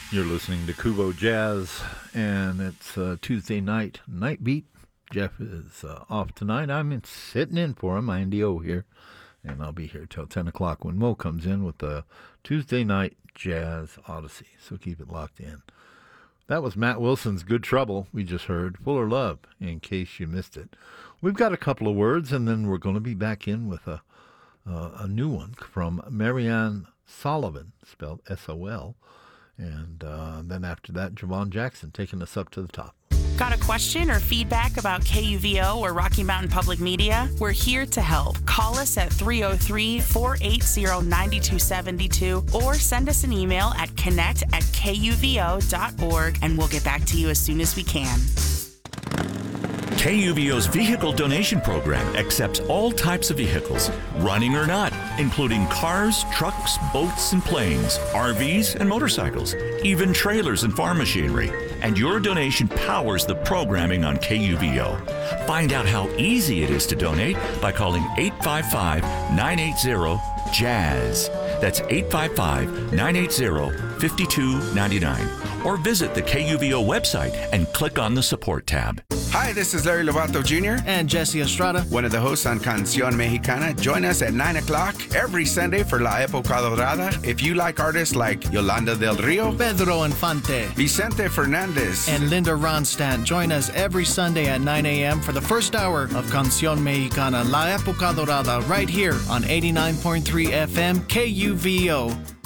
You're listening to Kubo Jazz, and it's Tuesday night beat. Jeff is off tonight. I'm sitting in for him, Andy O here, and I'll be here till 10 o'clock when Mo comes in with the Tuesday night Jazz Odyssey. So keep it locked in. That was Matt Wilson's Good Trouble. We just heard Fuller Love, in case you missed it. We've got a couple of words, and then we're going to be back in with a new one from Marianne Sullivan, spelled S-O-L. And then after that, Javon Jackson taking us up to the top. Got a question or feedback about KUVO or Rocky Mountain Public Media? We're here to help. Call us at 303-480-9272 or send us an email at connect@kuvo.org, and we'll get back to you as soon as we can. KUVO's vehicle donation program accepts all types of vehicles, running or not, including cars, trucks, boats, and planes, RVs, and motorcycles, even trailers and farm machinery. And your donation powers the programming on KUVO. Find out how easy it is to donate by calling 855-980-JAZZ. That's 855-980-5299. Or visit the KUVO website and click on the support tab. Hi, this is Larry Lovato Jr. and Jesse Estrada, one of the hosts on Canción Mexicana. Join us at 9 o'clock every Sunday for La Época Dorada. If you like artists like Yolanda del Rio, Pedro Infante, Vicente Fernandez, and Linda Ronstadt, join us every Sunday at 9 a.m. for the first hour of Canción Mexicana, La Época Dorada, right here on 89.3 FM KUVO.